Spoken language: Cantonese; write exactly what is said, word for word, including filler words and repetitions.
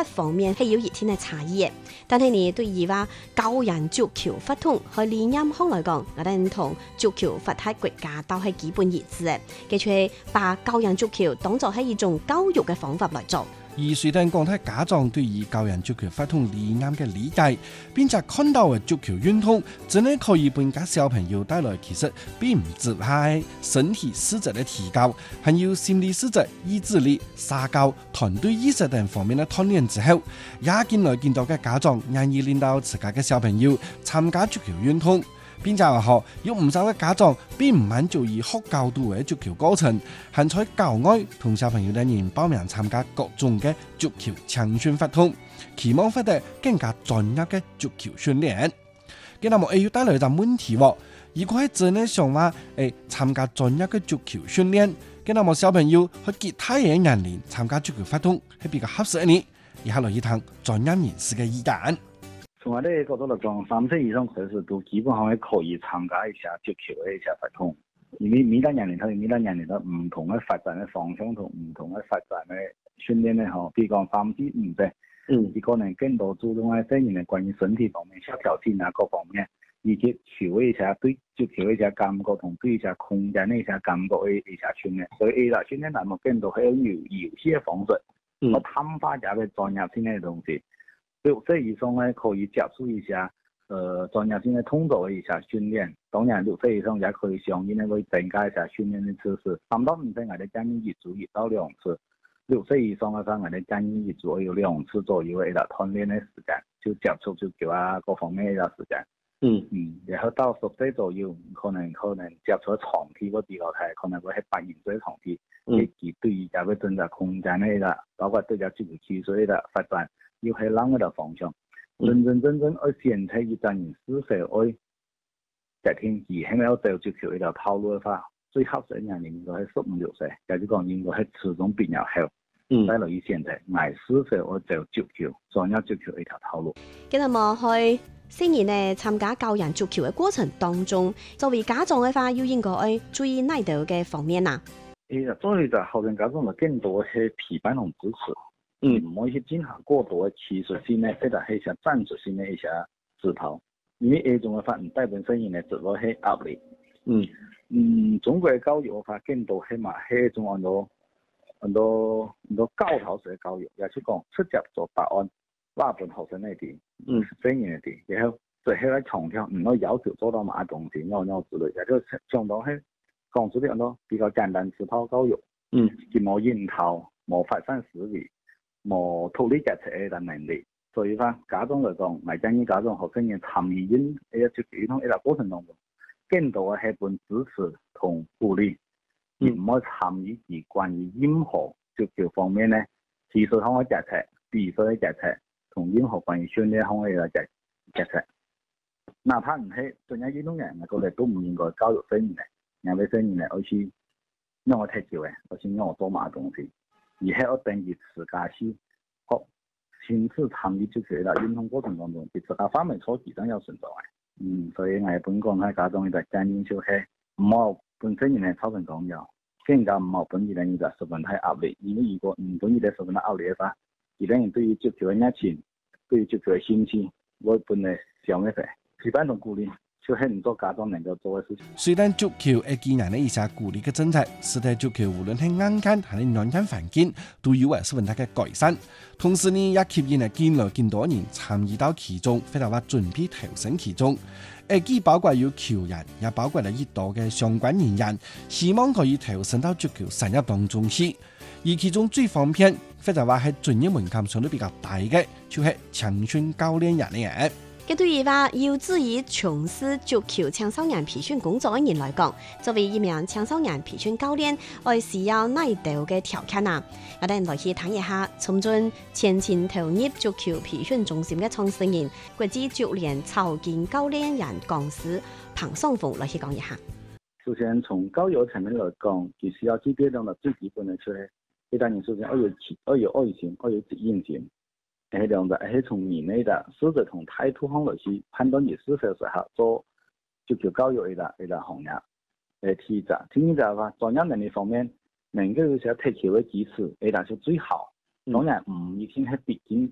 策方面係有一定嘅差異嘅。但係呢，對於話教人足球發通喺理念上來講，我哋同足球發達國家都係基本一致嘅。佢就係把教人足球當作係一種教育嘅方法來做。 而隨等講，睇家長對於教人足球發通理念嘅理解，並且看到嘅足球運動真係可以俾家小朋友帶來其實並唔只係身體素質嘅提高，還有心理素質、意志力、社交、團隊意識等方面嘅鍛鍊之後，也見來見到嘅家長願意令到自家嘅小朋友參加足球運動。並且話有唔少嘅家長並唔滿足於學高度嘅足球過程，還在校外同小朋友等人報名參加各種嘅足球青訓活動，期望獲得更加專業嘅足球訓練。咁那麼誒要帶來一個問題喎，如果係真係想話誒參加專業嘅足球訓練，咁那麼小朋友喺其他嘅年齡參加足球活動係比較合適呢？以下來一趟專業人士嘅意見。 從我哋角度嚟講，三歲以上其實都基本上係可以參加一下足球嘅一下活動，因為每個年齡佢每個年齡都唔同嘅發展嘅方向同唔同嘅發展嘅訓練咧，嗬，比如講三至五歲，嗯，佢可能更多注重喺身體嘅關於身體方面、協調性啊各方面，以及球嘅一下對足球嘅一下感覺同對一下空間嘅一下感覺嘅一下訓練，所以 A 啦訓練嚟講更多係有遊戲嘅方式，嗯，我探發下嘅專業性嘅東西。六歲以上咧可以接觸一下，呃專業性嘅動作嘅一下訓練。當然六歲以上也可以相應咧會增加一下訓練嘅次數。三到五歲我哋建議一組一到兩次，六歲以上嘅話我哋建議一組有兩次左右嘅一個鍛鍊嘅時間，就接觸足球啊各方面嘅一個時間。嗯嗯，然後到十歲左右，可能可能接觸長期嗰啲個係可能會係八年歲長期，以及對於也會增加空間嘅一個，包括對個足球技術嘅一個發展。要係啷個方向，真真正正而現在一陣人四歲愛家庭而係咪要走足球一條套路嘅話，最合適嘅年齡應該係十五六歲，也就講應該係初中畢業後，嗯，再落去現在捱四歲愛走足球，專業足球一條套路。 咁啊，麼去雖然呢參加教人足球嘅過程當中，作為家長嘅話，要應該愛注意哪度嘅方面啊？ 誒、欸，作為就後邊家長就更多係陪伴同支持。嗯，唔可以去進行過多嘅技術性嘅，或者係一些戰術性嘅一些指導，因為呢種嘅話唔代表生意咧，只會係壓力。嗯嗯，中國嘅教育嘅話，更多係嘛係一種很多很多很多教條式嘅教育，也就是講直接做答案，話本學生嗰啲，嗯，生意嗰啲，然後最後咧強調唔可以要求做到乜東西，孬孬之類，也就相當係講出啲很多比較簡單直拋教育。嗯，佢冇引導，冇發散思維。冇脫離決策嘅能力，所以話家長嚟講，我建議家長學生嘅參與因一個足球運動一個過程當中，更多嘅係本支持同鼓勵，而唔可以參與而關於任何足球方面咧技術上嘅決策、比賽嘅決策同任何關於訓練上嘅一個決決策。哪怕唔係專業運動員，我覺得都唔應該教育生命嘅，讓俾生命咧，好似讓我踢球嘅，好似讓我做乜東西。而係我定義自家是學親自參與足球嘅運動過程當中，其實啊方面錯自身有存在嘅。嗯，所以我本講喺家長嘅建議就係唔好本身人哋操成講咗，更加唔好本人哋就十分太壓力，因為如果唔本人哋十分太壓力嘅話，而家人對於足球嘅熱情，對於足球嘅興趣，我本嚟少一啲，陪伴同鼓勵。就係唔多家長能夠做嘅事情。 雖然足球係既然呢一些鼓勵嘅政策，使得足球無論係硬件還是軟件環境都有係十分大嘅改善。同時呢，也吸引嚟見來見多人參與到其中，或者話準備投身其中。誒，既包括有球員，也包括了一多嘅相關人員，希望可以投身到足球產業當中去。而其中最方便，或者話係專業門檻相對比較大嘅，就係青訓教練人嘅。 咁對於話要至於從事足球青少年培訓工作嘅人來講，作為一名青少年培訓教練，我需要哪一度嘅條件啊？我哋來去睇一下，從進前前投入足球培訓中心嘅創始人、國際足聯曹建教練人講師彭雙鳳來去講一下。 首先從教育層面來講，其實要具備到嘅最基本嘅就係，一旦你首先要有要有愛心，要有責任心。係兩個，係從年齡的素質同態度上來去判斷你是否適合做足球教育的一個行業。誒，第二個，第二個嘅話，專業能力方面，能夠有些踢球嘅基礎，誒，那是最好。當然唔一定係必經